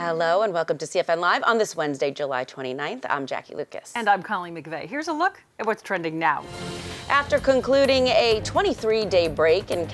Hello and welcome to CFN Live on this Wednesday, July 29th. I'm Jackie Lucas. And I'm Colleen McVeigh. Here's a look at what's trending now. After concluding a 23-day break in